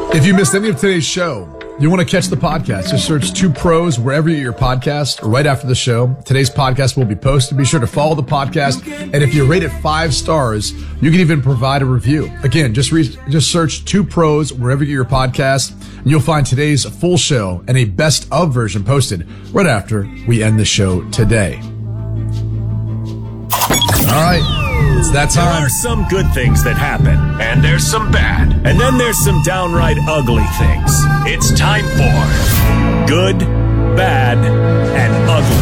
If you missed any of today's show, you want to catch the podcast, just search Two Pros wherever you get your podcast or right after the show. Today's podcast will be posted. Be sure to follow the podcast. And if you rate it 5 stars, you can even provide a review. Again, just search Two Pros wherever you get your podcast, and you'll find today's full show and a best of version posted right after we end the show today. All right. It's that time. There are some good things that happen, and there's some bad, and then there's some downright ugly things. It's time for Good, Bad, and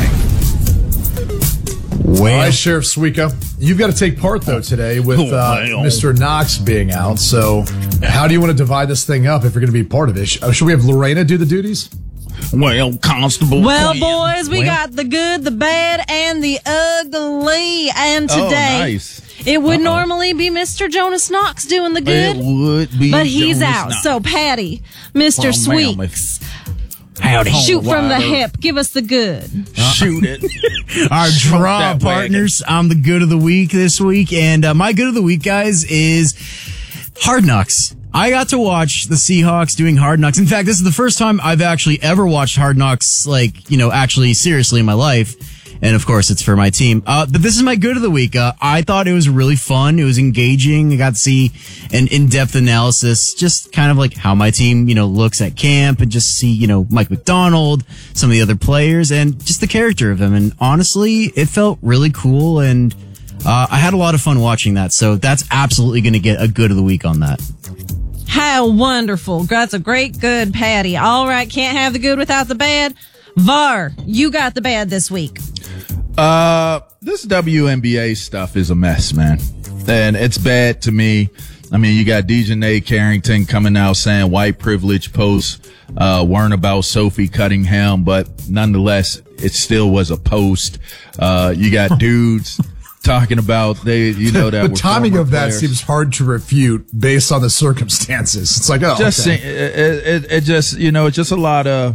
Ugly. All right, Sheriff Suika, you've got to take part, though, today with Mr. Knox being out. So how do you want to divide this thing up if you're going to be part of it? Should we have Lorena do the duties? Well, Constable. Well, boys, we got the good, the bad, and the ugly. And today, it would normally be Mr. Jonas Knox doing the good. It would be, but he's Jonas out. Knox. So, Patty, Mr. Sweeks, howdy. shoot from the hip. Give us the good. Shoot it. Our draw partners. I'm the good of the week this week, and my good of the week, guys, is Hard Knocks. I got to watch the Seahawks doing Hard Knocks. In fact, this is the first time I've actually ever watched Hard Knocks, actually seriously in my life. And of course, it's for my team. But this is my good of the week. I thought it was really fun. It was engaging. I got to see an in-depth analysis, just kind of like how my team, looks at camp, and just see, Mike McDonald, some of the other players, and just the character of them. And honestly, it felt really cool. And I had a lot of fun watching that. So that's absolutely going to get a good of the week on that. How wonderful. That's a great good, Patty. All right, can't have the good without the bad. VAR, you got the bad this week. This WNBA stuff is a mess, man. And it's bad to me. I mean, you got Dejanay Carrington coming out saying white privilege posts weren't about Sophie Cunningham, but nonetheless, it still was a post. You got dudes talking about the timing of that seems hard to refute based on the circumstances. It's like, it's just a lot of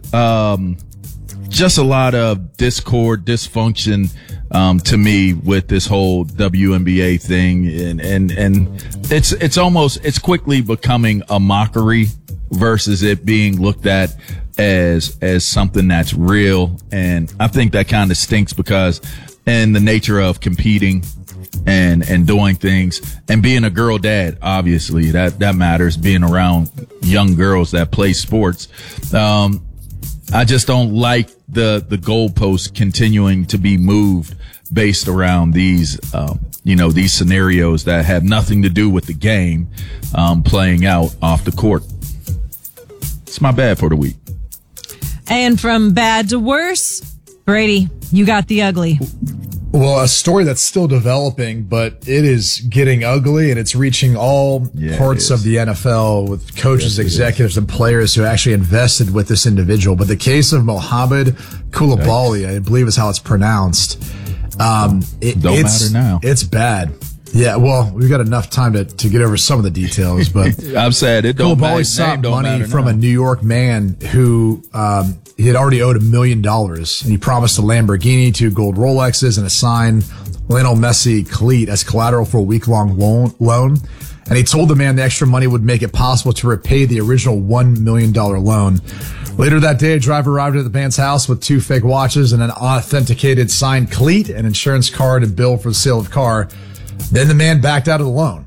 discord, dysfunction to me with this whole WNBA thing, and it's quickly becoming a mockery versus it being looked at as something that's real. And I think that kind of stinks because in the nature of competing and doing things and being a girl dad, obviously that matters, being around young girls that play sports. I just don't like the goalposts continuing to be moved based around these scenarios that have nothing to do with the game, playing out off the court. It's my bad for the week. And from bad to worse, Brady, you got the ugly. Well, a story that's still developing, but it is getting ugly, and it's reaching all parts of the NFL with coaches, executives, and players who actually invested with this individual. But the case of Mohamed Koulibaly, I believe is how it's pronounced. It's matter now. It's bad. Yeah, well, we've got enough time to get over some of the details, but I've said it. Koulibaly sought money from a New York man who he had already owed $1 million, and he promised a Lamborghini, 2 gold Rolexes, and a signed Lionel Messi cleat as collateral for a week-long loan. And he told the man the extra money would make it possible to repay the original $1 million loan. Later that day, a driver arrived at the man's house with 2 fake watches and an authenticated signed cleat, an insurance card, and bill for the sale of the car. Then the man backed out of the loan.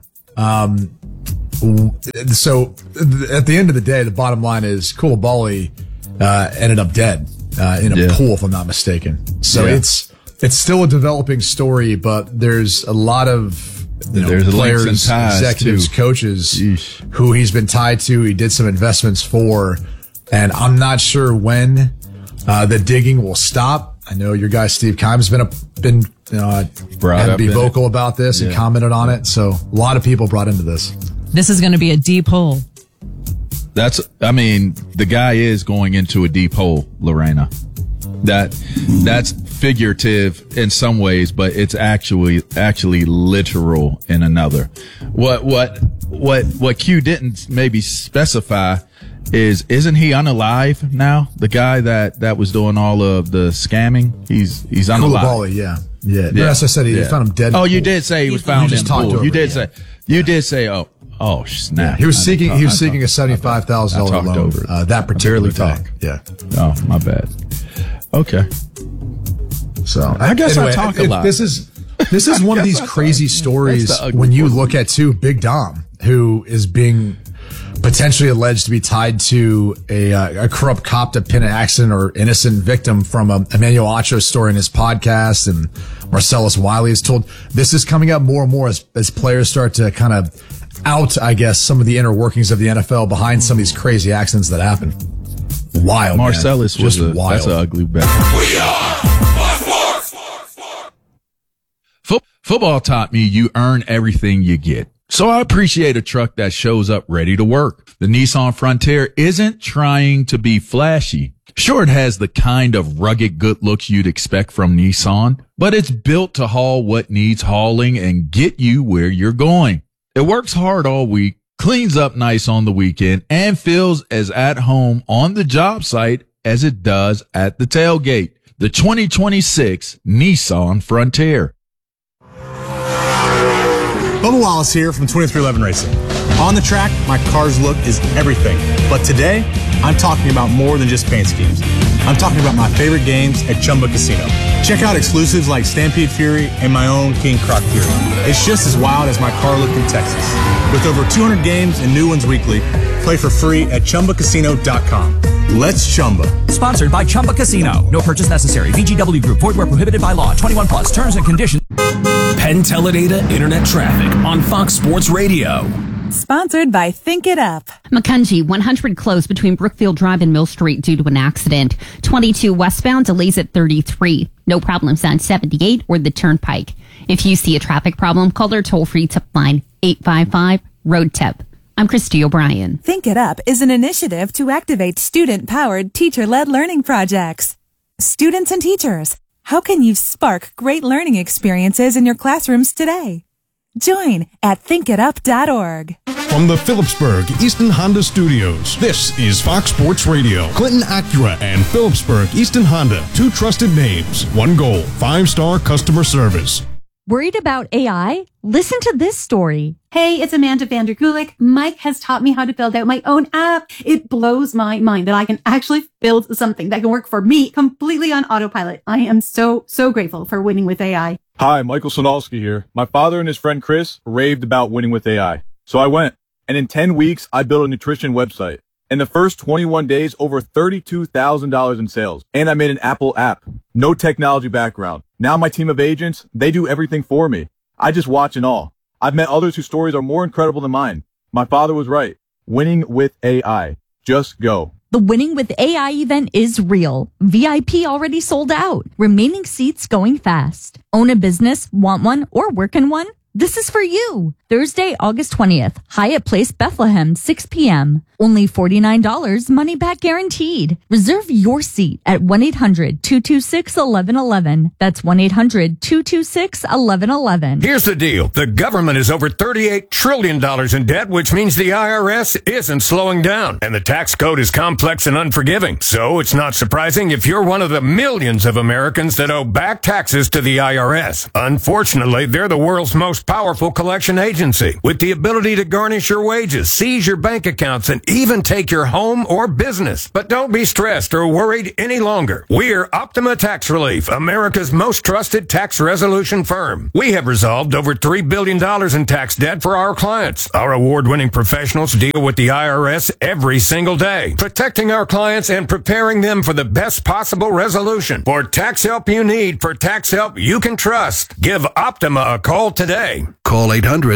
So at the end of the day, the bottom line is Koulibaly ended up dead in a pool, if I'm not mistaken. So it's still a developing story, but there's a lot of players, executives, coaches who he's been tied to. He did some investments for, and I'm not sure when the digging will stop. I know your guy Steve Keim's been had to be vocal about this and commented on it. So a lot of people brought into this. This is going to be a deep hole. The guy is going into a deep hole, Lorena. That's figurative in some ways, but it's actually literal in another. What Q didn't maybe specify isn't he unalive now? The guy that was doing all of the scamming, he's unalive. Koulibaly, yeah. As I said, he found him dead. Oh, you did say he was found in the pool. You did say, oh, Oh snap! Yeah, he was seeking a $75,000 loan. That particular day. Yeah. Oh, my bad. Okay. So I guess anyway, I talk a lot. This is one of these crazy stories when you look at Big Dom, who is being potentially alleged to be tied to a corrupt cop to pin an accident or innocent victim from Emmanuel Acho story in his podcast, and Marcellus Wiley is told this is coming up more and more as players start to kind of out, I guess, some of the inner workings of the NFL behind some of these crazy accidents that happen. Wild, Marcellus man. was just wild. That's an ugly bet. We are Football taught me you earn everything you get. So I appreciate a truck that shows up ready to work. The Nissan Frontier isn't trying to be flashy. Sure, it has the kind of rugged good looks you'd expect from Nissan, but it's built to haul what needs hauling and get you where you're going. It works hard all week, cleans up nice on the weekend, and feels as at home on the job site as it does at the tailgate. The 2026 Nissan Frontier. Bubba Wallace here from 2311 Racing. On the track, my car's look is everything. But today, I'm talking about more than just paint schemes. I'm talking about my favorite games at Chumba Casino. Check out exclusives like Stampede Fury and my own King Croc Fury. It's just as wild as my car look in Texas. With over 200 games and new ones weekly, play for free at ChumbaCasino.com. Let's Chumba. Sponsored by Chumba Casino. No purchase necessary. VGW Group. Void where prohibited by law. 21 plus. Terms and conditions. Penn Teledata Internet Traffic on Fox Sports Radio. Sponsored by Think It Up. Macungie, 100 closed between Brookfield Drive and Mill Street due to an accident. 22 westbound, delays at 33. No problems on 78 or the Turnpike. If you see a traffic problem, call our toll-free tip line, 855-ROAD-TIP. I'm Christy O'Brien. Think It Up is an initiative to activate student-powered, teacher-led learning projects. Students and teachers, how can you spark great learning experiences in your classrooms today? Join at thinkitup.org. From the Phillipsburg Easton Honda Studios, this is Fox Sports Radio. Clinton Acura and Phillipsburg Easton Honda, two trusted names, one goal, 5-star customer service. Worried about AI? Listen to this story. Hey, it's Amanda Vander Gulik. Mike has taught me how to build out my own app. It blows my mind that I can actually build something that can work for me completely on autopilot. I am so grateful for Winning with AI. Hi, Michael Sonalski here. My father and his friend Chris raved about Winning with AI. So I went, and in 10 weeks, I built a nutrition website. In the first 21 days, over $32,000 in sales. And I made an Apple app. No technology background. Now my team of agents, they do everything for me. I just watch and all. I've met others whose stories are more incredible than mine. My father was right. Winning with AI. Just go. The Winning with AI event is real. VIP already sold out. Remaining seats going fast. Own a business, want one, or work in one? This is for you. Thursday, August 20th, Hyatt Place, Bethlehem, 6 p.m. Only $49, money back guaranteed. Reserve your seat at 1-800-226-1111. That's 1-800-226-1111. Here's the deal. The government is over $38 trillion in debt, which means the IRS isn't slowing down. And the tax code is complex and unforgiving. So it's not surprising if you're one of the millions of Americans that owe back taxes to the IRS. Unfortunately, they're the world's most powerful collection agency with the ability to garnish your wages, seize your bank accounts, and even take your home or business. But don't be stressed or worried any longer. We're Optima Tax Relief, America's most trusted tax resolution firm. We have resolved over $3 billion in tax debt for our clients. Our award-winning professionals deal with the IRS every single day, protecting our clients and preparing them for the best possible resolution. For tax help you need, for tax help you can trust, give Optima a call today. Call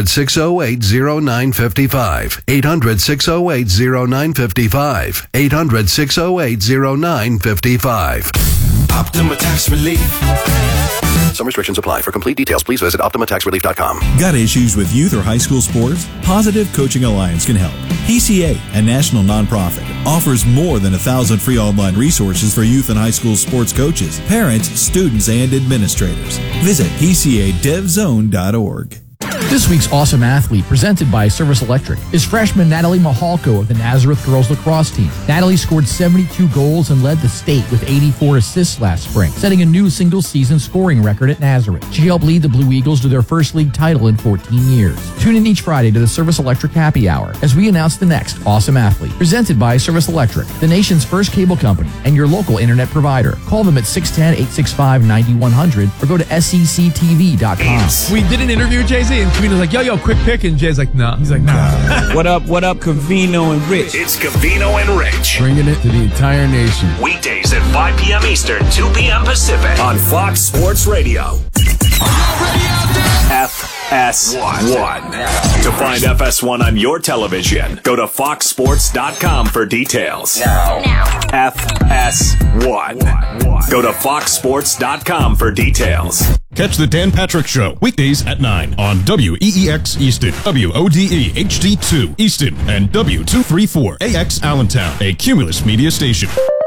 800-608-0955. 800-608-0955. 800-608-0955. Optima Tax Relief. Some restrictions apply. For complete details, please visit OptimaTaxRelief.com. Got issues with youth or high school sports? Positive Coaching Alliance can help. PCA, a national nonprofit, offers more than 1,000 free online resources for youth and high school sports coaches, parents, students, and administrators. Visit PCADevZone.org. This week's Awesome Athlete, presented by Service Electric, is freshman Natalie Mahalko of the Nazareth girls lacrosse team. Natalie scored 72 goals and led the state with 84 assists last spring, setting a new single-season scoring record at Nazareth. She helped lead the Blue Eagles to their first league title in 14 years. Tune in each Friday to the Service Electric Happy Hour as we announce the next Awesome Athlete, presented by Service Electric, the nation's first cable company and your local internet provider. Call them at 610-865-9100 or go to secctv.com. We did an interview with Jay-Z, and Cavino's like, yo, quick pick, and Jay's like, no. He's like, nah. What up, Cavino and Rich? It's Cavino and Rich. Bringing it to the entire nation. Weekdays at 5 p.m. Eastern, 2 p.m. Pacific on Fox Sports Radio. FS1. To find FS1 on your television, go to foxsports.com for details. Now. FS1. Go to foxsports.com for details. Catch the Dan Patrick Show weekdays at 9 on WEEX Easton, WODE HD2 Easton, and W234AX Allentown, a Cumulus media station.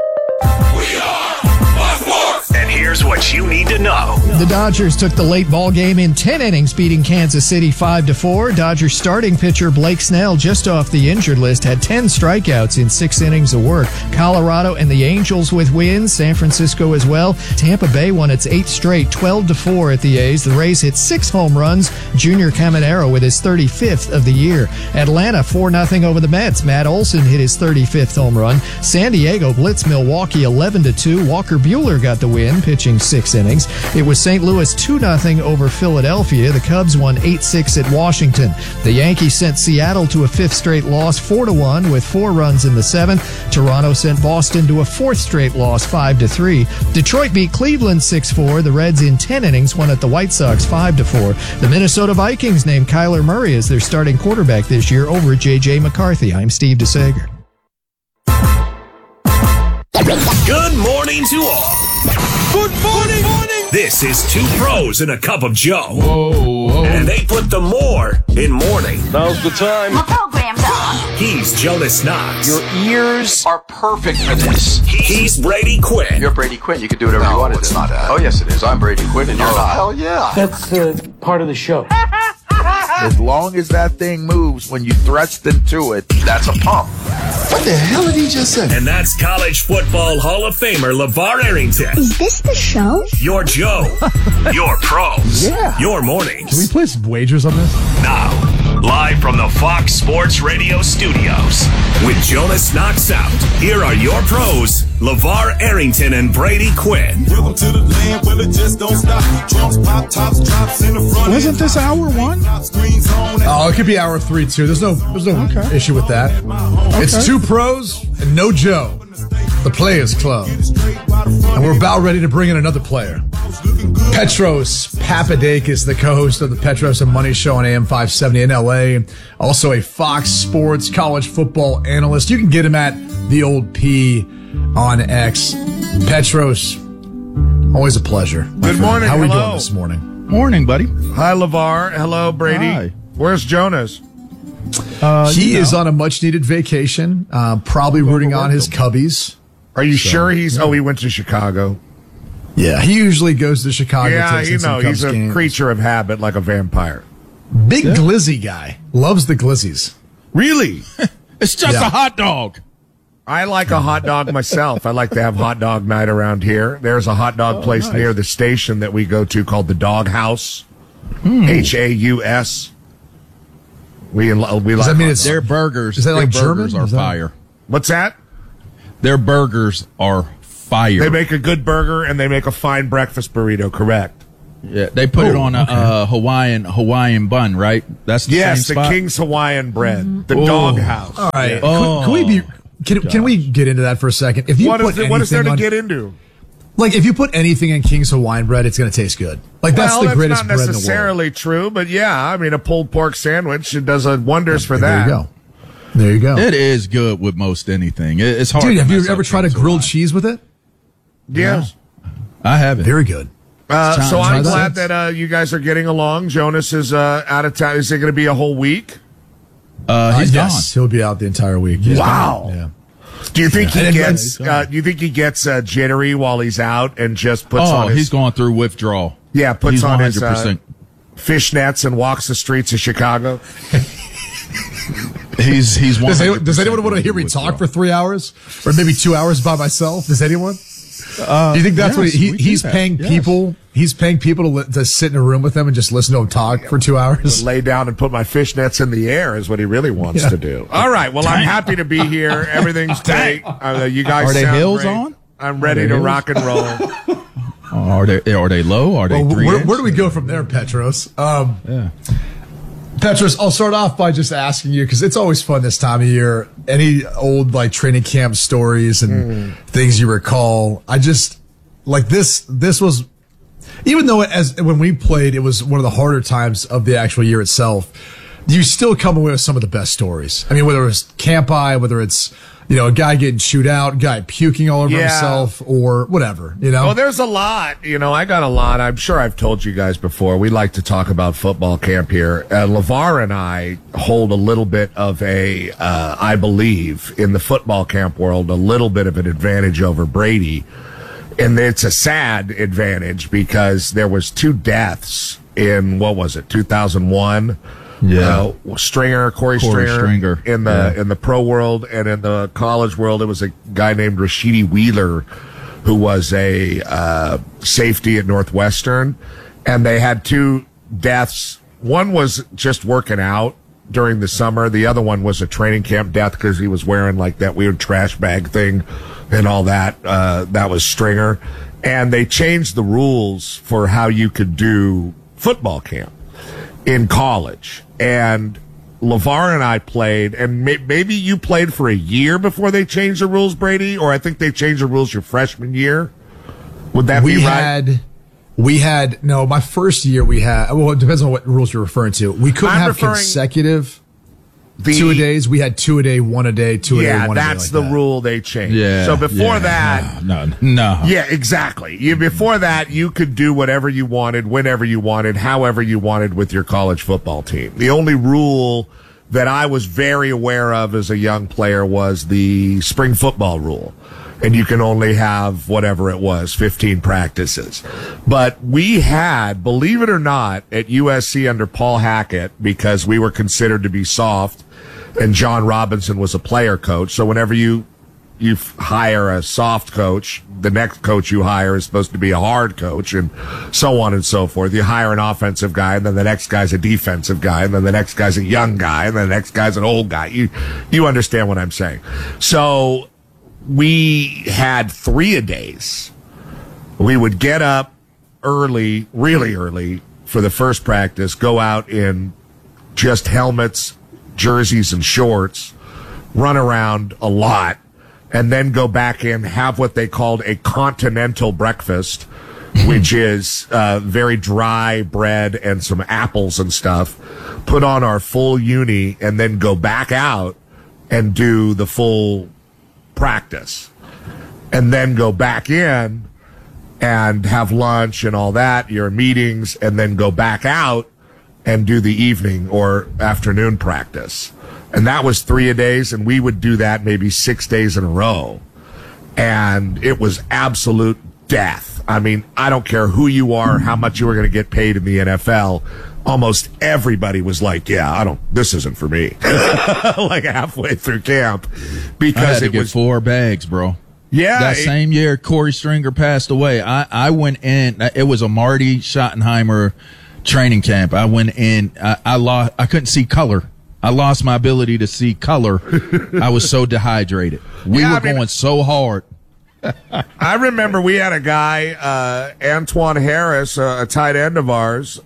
And here's what you need to know. The Dodgers took the late ball game in 10 innings, beating Kansas City 5-4. Dodgers starting pitcher Blake Snell, just off the injured list, had 10 strikeouts in 6 innings of work. Colorado and the Angels with wins, San Francisco as well. Tampa Bay won its 8th straight, 12-4 at the A's. The Rays hit 6 home runs. Junior Caminero with his 35th of the year. Atlanta 4-0 over the Mets. Matt Olson hit his 35th home run. San Diego blitzed Milwaukee 11-2. Walker Buehler got the win, pitching 6 innings. It was St. Louis 2-0 over Philadelphia. The Cubs won 8-6 at Washington. The Yankees sent Seattle to a 5th straight loss, 4-1, with 4 runs in the 7th. Toronto sent Boston to a 4th straight loss, 5-3. Detroit beat Cleveland 6-4. The Reds in 10 innings won at the White Sox 5-4. The Minnesota Vikings named Kyler Murray as their starting quarterback this year over J.J. McCarthy. I'm Steve DeSager. Good morning to all. Good morning. This is 2 pros and a cup of Joe. Whoa. And they put the more in morning. Now's the time. My program's on. He's Jonas Knox. Your ears are perfect for this. He's Brady Quinn. You're Brady Quinn. You can do whatever you want to do. It's not that. Oh, yes, it is. I'm Brady Quinn, and you're not. Hell yeah. That's part of the show. As long as that thing moves when you thrust into it, that's a pump. What the hell did he just say? And that's college football Hall of Famer LeVar Arrington. Is this the show? Your Joe. Your pros. Yeah. Your mornings. Can we place wagers on this? Now, live from the Fox Sports Radio studios, with Jonas Knox out, here are your pros, LeVar Arrington and Brady Quinn. Welcome to the land where it just don't stop. Drums, pop, tops, drops in the front. Wasn't this hour 1? Oh, it could be hour 3 too. There's no issue with that. Okay. It's 2 pros and no Joe. The Players Club. And we're about ready to bring in another player. Petros Papadakis, the co-host of the Petros and Money Show on AM 570 in LA. Also a Fox Sports college football analyst. You can get him at the old P on X. Petros, always a pleasure. Good morning. How are we Hello. doing this morning? Morning, buddy. Hi, LeVar. Hello, Brady. Hi. Where's Jonas? He is on a much-needed vacation, probably rooting on his Cubbies. Are you sure he's... Oh, he went to Chicago. Yeah, he usually goes to Chicago. Yeah, takes in some Cubs he's a games. creature of habit like a vampire. Big glizzy guy. Loves the glizzies. Really? It's just a hot dog. I like a hot dog myself. I like to have hot dog night around here. There's a hot dog place near the station that we go to called the Dog House. Haus. We like. Does that mean it's Their burgers? Is that like their burgers German? are fire. What's that? Their burgers are fire. They make a good burger and they make a fine breakfast burrito. Correct. Yeah, they put it on a Hawaiian bun, right? That's the same the spot? King's Hawaiian bread. The Dog House. All right. Oh. Can we be? Can we get into that for a second? If you What put is there to anything get into? like if you put anything in King's Hawaiian bread, it's going to taste good. Like that's the greatest not bread in the world. necessarily true, but yeah, I mean a pulled pork sandwich does wonders for that. There you go. There you go. It is good with most anything. It's hard. Dude, to have you mess ever up tried a King's grilled Hawaiian. cheese with it? Yes. I haven't. Very good. So I'm Try glad that. that you guys are getting along. Jonas is out of town. Is it going to be a whole week? He's gone. Yes, he'll be out the entire week. Yeah. Wow. Yeah. Do you think Yeah. he gets? Do you think he gets jittery while he's out and just puts on? He's going through withdrawal. Yeah, puts He's on his. 100%. fishnets and walks the streets of Chicago? He's does anyone want to hear me talk for 3 hours or maybe 2 hours by myself? Does anyone? Do you think that's what he's paying people? He's paying people to sit in a room with him and just listen to him talk for 2 hours. Lay down and put my fishnets in the air is what he really wants to do. All right. Well, I'm happy to be here. Everything's great. You guys are they sound hills great. on? I'm ready to rock and roll. Are they low? Are they where do we go from there, Petros? Petros, I'll start off by just asking you, because it's always fun this time of year. Any old training camp stories and things you recall? I just this was, even though when we played, it was one of the harder times of the actual year itself. You still come away with some of the best stories. I mean, whether it's Camp I, whether it's a guy getting chewed out, guy puking all over himself, or whatever, Well, there's a lot. I got a lot. I'm sure I've told you guys before. We like to talk about football camp here. LeVar and I hold a little bit of I believe, in the football camp world, a little bit of an advantage over Brady. And it's a sad advantage because there was 2 deaths in, 2001? Yeah, Corey Stringer in the pro world, and in the college world, it was a guy named Rashidi Wheeler, who was a safety at Northwestern, and they had 2 deaths. One was just working out during the summer. The other one was a training camp death because he was wearing that weird trash bag thing and all that. That was Stringer, and they changed the rules for how you could do football camp in college. And LeVar and I played, and maybe you played for a year before they changed the rules, Brady, or I think they changed the rules your freshman year. Would that be right? My first year it depends on what rules you're referring to. We couldn't have consecutive 2-a-days. We had 2-a-day, 1-a-day, 2-a-day, 1-a-day. Yeah, that's the rule they changed. Yeah. So before that. No. Yeah, exactly. Before that, you could do whatever you wanted, whenever you wanted, however you wanted with your college football team. The only rule that I was very aware of as a young player was the spring football rule. And you can only have whatever it was, 15 practices. But we had, believe it or not, at USC under Paul Hackett, because we were considered to be soft, and John Robinson was a player coach. So whenever you hire a soft coach, the next coach you hire is supposed to be a hard coach, and so on and so forth. You hire an offensive guy, and then the next guy's a defensive guy, and then the next guy's a young guy, and then the next guy's an old guy. You understand what I'm saying. So we had 3-a-days. We would get up early, really early, for the first practice, go out in just helmets, jerseys, and shorts, run around a lot, and then go back in, have what they called a continental breakfast, which is very dry bread and some apples and stuff, put on our full uni, and then go back out and do the full practice, and then go back in and have lunch and all that, your meetings, and then go back out and do the evening or afternoon practice. And that was 3-a-days, and we would do that maybe 6 days in a row. And it was absolute death. I mean, I don't care who you are, how much you were going to get paid in the NFL. Almost everybody was like, this isn't for me. Halfway through camp. Because I had to get 4 bags, bro. Yeah. That same year Corey Stringer passed away, I went in, it was a Marty Schottenheimer training camp. I went in, I couldn't see color. I lost my ability to see color. I was so dehydrated. We were going so hard. I remember we had a guy, Antoine Harris, a tight end of ours.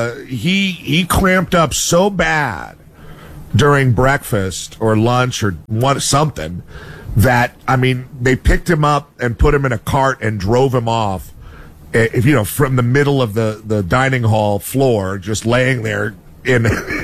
He cramped up so bad during breakfast or lunch or something that, they picked him up and put him in a cart and drove him off, from the middle of the dining hall floor, just laying there in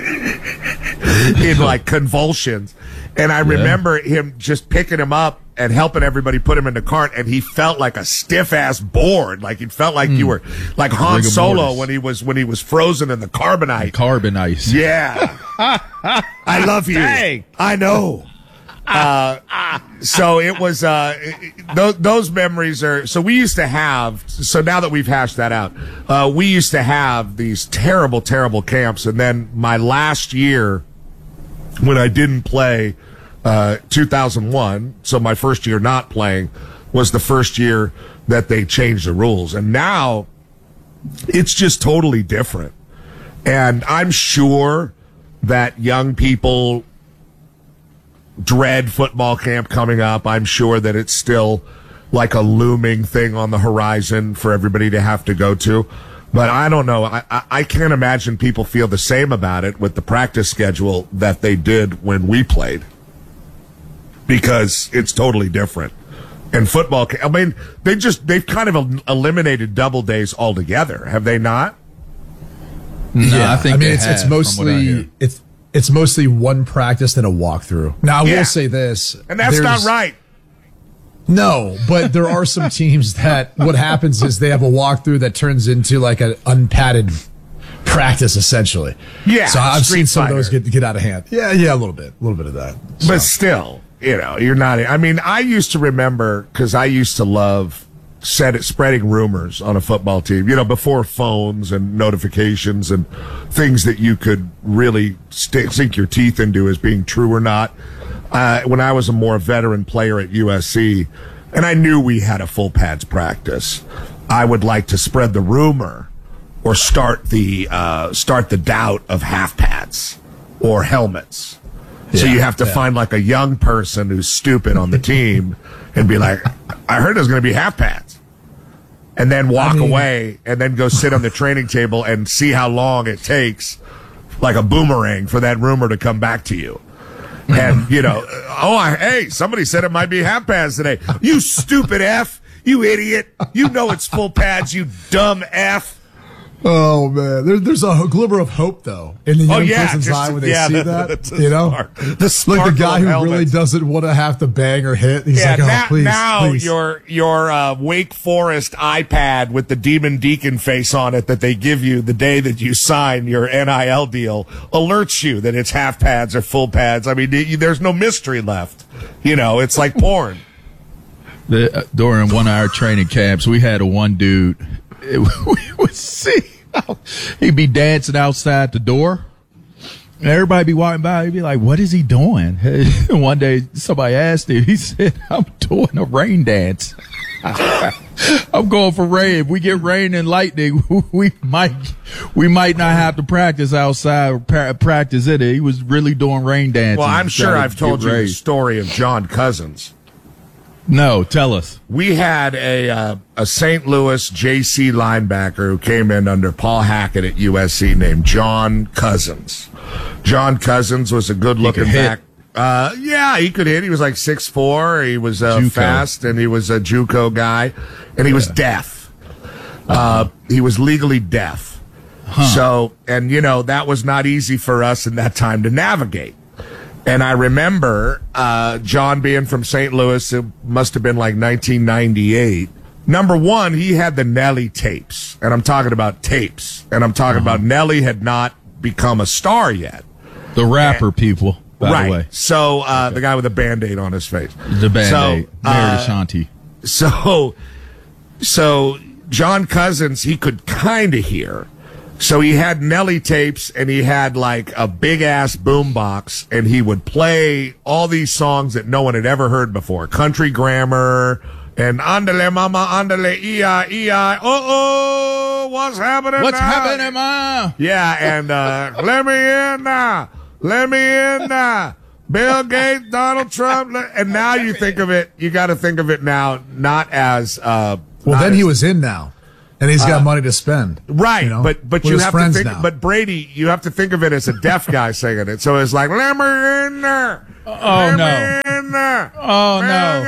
convulsions. And I remember him just picking him up and helping everybody put him in the cart, and he felt like a stiff ass board. Like he felt like you were like Han Solo when he was frozen in the carbonite. Carbon ice. Yeah. I love you. Dang. I know. So it was, those memories are, so we used to have, so now that we've hashed that out, we used to have these terrible, terrible camps. And then my last year, when I didn't play, 2001, so my first year not playing, was the first year that they changed the rules. And now it's just totally different. And I'm sure that young people dread football camp coming up. I'm sure that it's still like a looming thing on the horizon for everybody to have to go to. But I don't know. I can't imagine people feel the same about it with the practice schedule that they did when we played, because it's totally different. And football, I mean, they've kind of eliminated double days altogether, have they not? No, I think it's mostly one practice and a walkthrough. Now, I will say this. And that's not right. No, but there are some teams that what happens is they have a walkthrough that turns into like an unpadded practice, essentially. Yeah. So I've seen some of those get out of hand. Yeah, a little bit of that. So. But still, you're not, I mean, I used to remember, because I used to love spreading rumors on a football team, before phones and notifications and things that you could really sink your teeth into as being true or not. When I was a more veteran player at USC, and I knew we had a full pads practice, I would like to spread the rumor or start the doubt of half pads or helmets. So you have to find like a young person who's stupid on the team and be like, I heard there's going to be half pads. And then walk away and then go sit on the training table and see how long it takes, like a boomerang, for that rumor to come back to you. And, hey, somebody said it might be half pads today. You stupid F. You idiot. You know it's full pads, you dumb F. Oh, man. There's a glimmer of hope, though, in the young person's eye when they see that. Like the guy who really doesn't want to have to bang or hit. He's like, please. Your Wake Forest iPad with the Demon Deacon face on it that they give you the day that you sign your NIL deal alerts you that it's half pads or full pads. I mean, there's no mystery left. It's like porn. During one of our training camps, we had one dude. We would see he'd be dancing outside the door, and everybody be walking by. He'd be like, "What is he doing?" One day, somebody asked him. He said, "I'm doing a rain dance. I'm going for rain. If we get rain and lightning, we might not have to practice outside or practice it." He was really doing rain dances. Well, I'm sure I've told you the story of John Cousins. No, tell us. We had a St. Louis JC linebacker who came in under Paul Hackett at USC named John Cousins. John Cousins was a good-looking back. He could hit. He was like 6'4". He was fast, and he was a JUCO guy, and he was deaf. He was legally deaf. So, and that was not easy for us in that time to navigate. And I remember John being from St. Louis, it must have been like 1998. Number one, he had the Nelly tapes. And I'm talking about tapes. And I'm talking about Nelly had not become a star yet. The rapper people, by the way. So the guy with a Band-Aid on his face. The Band-Aid. Mary Ashanti. So John Cousins, he could kind of hear. So he had Nelly tapes, and he had like a big-ass boombox, and he would play all these songs that no one had ever heard before. Country Grammar, and Andale Mama, Andale E-I, E-I, oh, what's happening What's now? happening, Ma? Yeah, and let me in now. Let me in now. Bill Gates, Donald Trump, and now you think of it, you got to think of it now, not as... he was in now. And he's got money to spend. Right, but you have to think, but Brady, you have to think of it as a deaf guy singing it. So it's like, let me in there. Oh, no. Let me in there. Oh, no.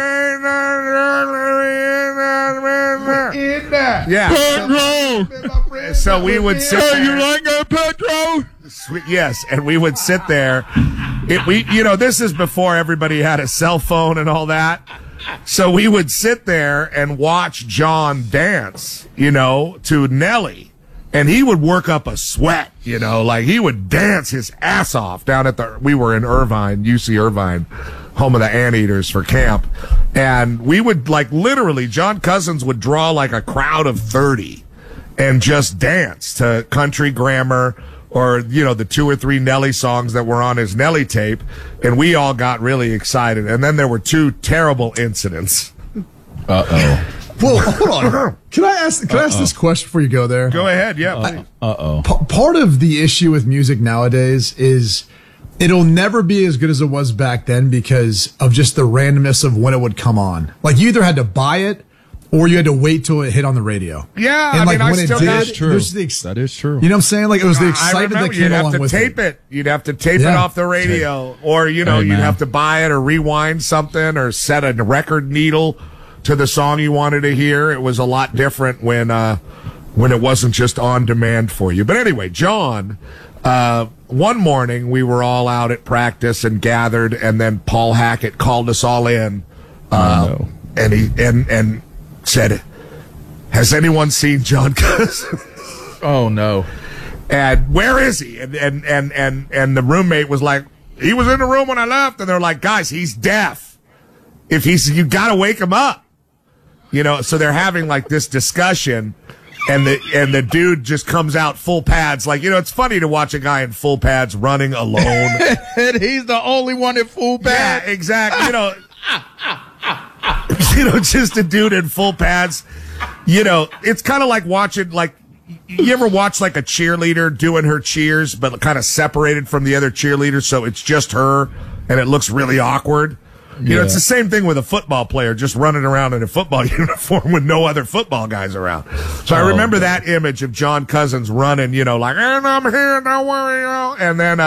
Yeah. So we would sit there. You like that, Pedro? Yes, and we would sit there. This is before everybody had a cell phone and all that. So we would sit there and watch John dance, to Nelly. And he would work up a sweat, like he would dance his ass off down we were in Irvine, UC Irvine, home of the Anteaters for camp. And we would literally, John Cousins would draw like a crowd of 30 and just dance to country grammar or, the 2 or 3 Nelly songs that were on his Nelly tape. And we all got really excited. And then there were 2 terrible incidents. Uh-oh. Well, hold on. Can I ask this question before you go there? Go ahead. Yeah. Part of the issue with music nowadays is it'll never be as good as it was back then because of just the randomness of when it would come on. Like, you either had to buy it or you had to wait till it hit on the radio. Yeah, and when it did, that is true. That is true. You know what I'm saying? Like, it was the excitement that came along with it. You'd have to tape it off the radio, or you'd have to buy it or rewind something or set a record needle to the song you wanted to hear. It was a lot different when it wasn't just on demand for you. But anyway, John, one morning we were all out at practice and gathered, and then Paul Hackett called us all in, and he said, "Has anyone seen John Cousins?" Oh no! And where is he? And the roommate was like, "He was in the room when I left." And they're like, "Guys, he's deaf. You got to wake him up." So they're having like this discussion, and the dude just comes out full pads. Like, it's funny to watch a guy in full pads running alone. And he's the only one in full pads. Yeah, exactly. Just a dude in full pads. It's kind of like watching, like, you ever watch like a cheerleader doing her cheers, but kind of separated from the other cheerleaders, so it's just her, and it looks really awkward. It's the same thing with a football player just running around in a football uniform with no other football guys around. So I remember that image of John Cousins running, like, "And I'm here, don't worry." And then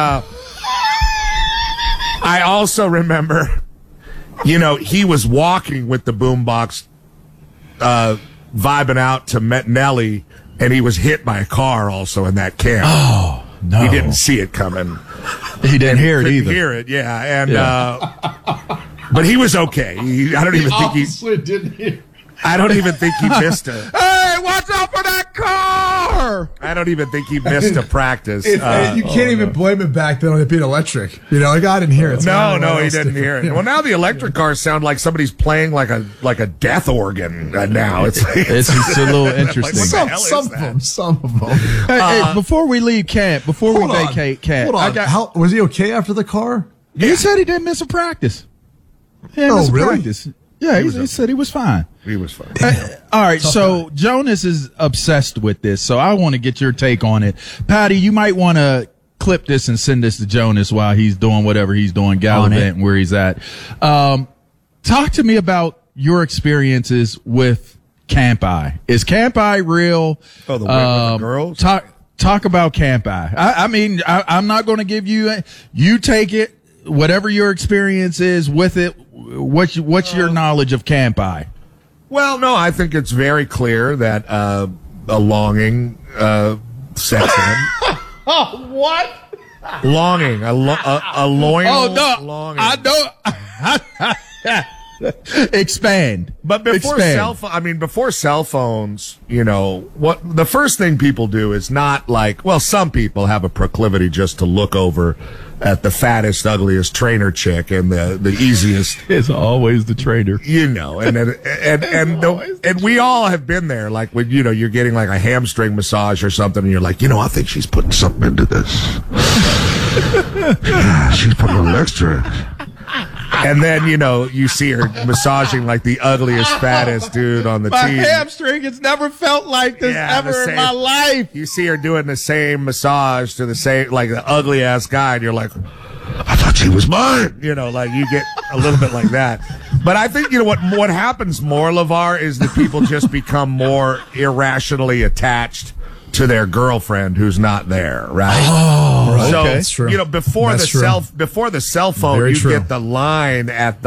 I also remember, he was walking with the boombox, vibing out to Nelly, and he was hit by a car also in that camp. Oh, no. He didn't see it coming. He didn't hear it either. Hear it, yeah. And but he was okay. I don't even think he didn't hear. I don't even think he missed it. Hey, watch out for that car! I don't even think he missed a practice. You can't even blame it back then on it being electric. I didn't hear it. No, he didn't hear it. Well, now the electric cars sound like somebody's playing like a death organ now. It's a little interesting. Some of them. Hey, before we leave camp, before we vacate camp, hold on. Was he okay after the car? He said he didn't miss a practice. Really? Practice. Yeah, he said he was fine. He was fine. All right, so Jonas is obsessed with this, so I want to get your take on it. Patty, you might want to clip this and send this to Jonas while he's doing whatever he's doing, gallivanting where he's at. Talk to me about your experiences with Camp I. Is Camp I real? Oh, the women, the girls? Talk about Camp I. I'm not going to give you you take it, whatever your experience is with it. What's your knowledge of Camp I? Well, no, I think it's very clear that a longing sets in. What? Longing, a loyal longing. I know. Expand. But before cell phones, what the first thing people do is not like, well, some people have a proclivity just to look over at the fattest, ugliest trainer chick and the easiest. It's always the trainer. And we all have been there, like when, you're getting like a hamstring massage or something and you're like, I think she's putting something into this. She's putting a little extra. And then, you see her massaging like the ugliest, fattest dude on the my team. My hamstring has never felt like this ever in my life. You see her doing the same massage to the same, like the ugly ass guy, and you're like, I thought she was mine. Like you get a little bit like that. But I think, what happens more, LeVar, is that people just become more irrationally attached to their girlfriend who's not there, right? Oh, so, okay. That's true. Before the cell phone, you get the line at